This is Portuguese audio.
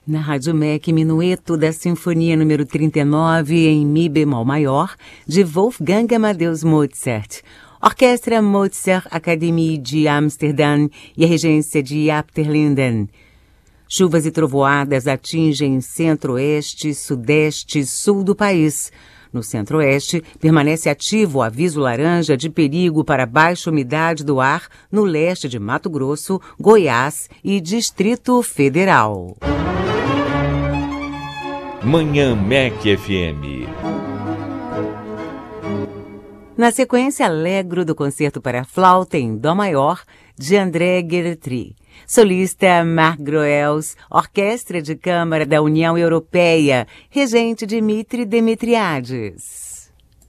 Na Rádio MEC, Minueto da Sinfonia número 39 em Mi bemol maior, de Wolfgang Amadeus Mozart. Orquestra Mozart Academie de Amsterdã e a regência de Apterlinden. Chuvas e trovoadas atingem centro-oeste, sudeste e sul do país. No centro-oeste, permanece ativo o aviso laranja de perigo para baixa umidade do ar no leste de Mato Grosso, Goiás e Distrito Federal. Manhã MEC FM. Na sequência, Allegro do Concerto para Flauta em Dó Maior, de André Guertry. Solista Marc Groels, Orquestra de Câmara da União Europeia, regente Dmitri Demetriades.